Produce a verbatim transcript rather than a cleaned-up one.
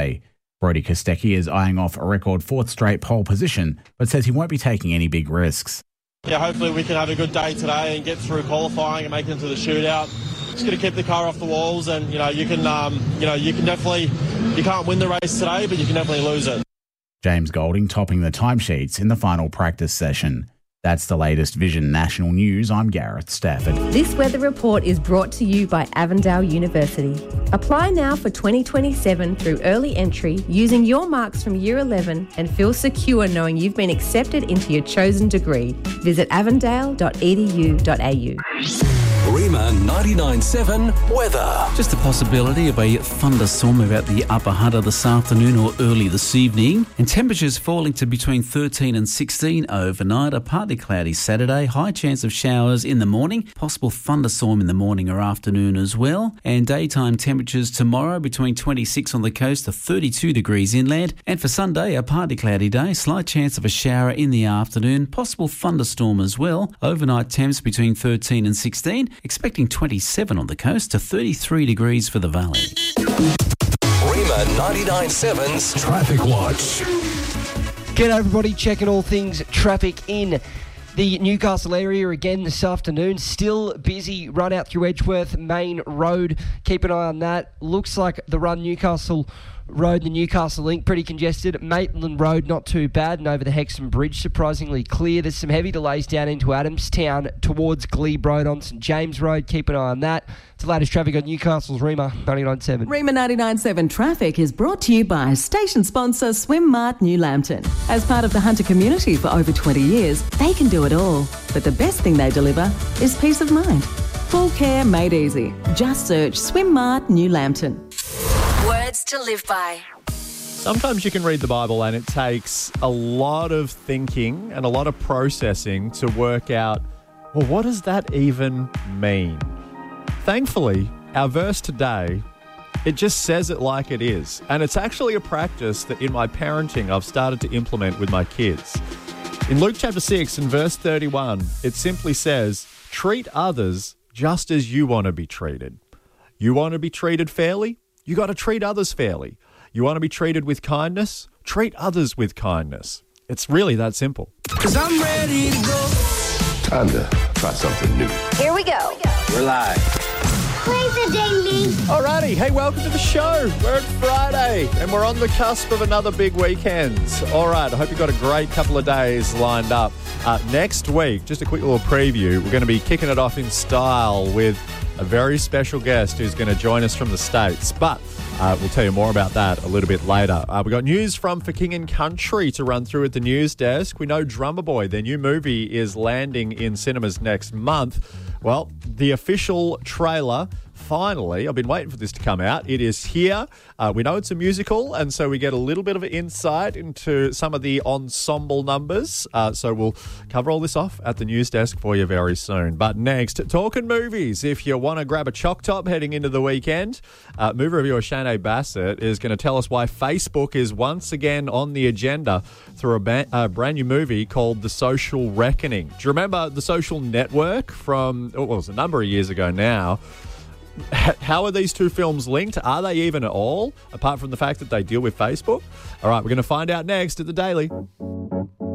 Brody Kostecki is eyeing off a record fourth straight pole position, but says he won't be taking any big risks. Yeah, hopefully we can have a good day today and get through qualifying and make it into the shootout. Just going to keep the car off the walls, and you know you can, um, you know you can definitely, you can't win the race today, but you can definitely lose it. James Golding topping the timesheets in the final practice session. That's the latest Vision National News. I'm Gareth Stafford. This weather report is brought to you by Avondale University. Apply now for twenty twenty-seven through early entry using your marks from Year eleven and feel secure knowing you've been accepted into your chosen degree. Visit avondale dot e d u dot a u. Rima ninety-nine point seven weather. Just a possibility of a thunderstorm about the upper Hunter this afternoon or early this evening. And temperatures falling to between thirteen and sixteen overnight. A partly cloudy Saturday. High chance of showers in the morning. Possible thunderstorm in the morning or afternoon as well. And daytime temperatures tomorrow between twenty-six on the coast to thirty-two degrees inland. And for Sunday, a partly cloudy day. Slight chance of a shower in the afternoon. Possible thunderstorm as well. Overnight temps between thirteen and sixteen. Expecting twenty-seven on the coast to thirty-three degrees for the valley. Rima ninety-nine point seven's Traffic Watch. G'day everybody, checking all things traffic in the Newcastle area again this afternoon. Still busy run out through Edgeworth Main Road. Keep an eye on that. Looks like the run Newcastle Road, the Newcastle Link, pretty congested. Maitland Road, not too bad, and over the Hexham Bridge, surprisingly clear. There's some heavy delays down into Adamstown towards Glebe Road on St James Road. Keep an eye on that. It's the latest traffic on Newcastle's Rima ninety-nine point seven. Rima ninety-nine point seven Traffic is brought to you by station sponsor Swim Mart New Lambton. As part of the Hunter community for over twenty years, they can do it all. But the best thing they deliver is peace of mind. Full care made easy. Just search Swim Mart New Lambton. Words to live by. Sometimes you can read the Bible and it takes a lot of thinking and a lot of processing to work out, well, what does that even mean? Thankfully, our verse today, it just says it like it is. And it's actually a practice that in my parenting I've started to implement with my kids. In Luke chapter six and verse thirty-one, it simply says, treat others just as you want to be treated. You want to be treated fairly? You got to treat others fairly. You want to be treated with kindness? Treat others with kindness. It's really that simple. Cause I'm ready to go. Time to try something new. Here we go. We're live. Play the daily. Alrighty, hey, welcome to the show. We're at Friday and we're on the cusp of another big weekend. All right, I hope you've got a great couple of days lined up. Uh, next week, just a quick little preview, we're going to be kicking it off in style with a very special guest who's going to join us from the States. But uh, we'll tell you more about that a little bit later. Uh, we've got news from For King and Country to run through at the news desk. We know Drummer Boy, their new movie, is landing in cinemas next month. Well, the official trailer, finally, I've been waiting for this to come out. It is here. Uh, we know it's a musical, and so we get a little bit of an insight into some of the ensemble numbers. Uh, so we'll cover all this off at the news desk for you very soon. But next, talking movies. If you want to grab a choc top heading into the weekend, uh, movie reviewer Shanae Bassett is going to tell us why Facebook is once again on the agenda through a, ba- a brand new movie called The Social Reckoning. Do you remember The Social Network from, oh, well, it was a number of years ago now? How are these two films linked? Are they even at all, apart from the fact that they deal with Facebook? All right, we're going to find out next at The Daily.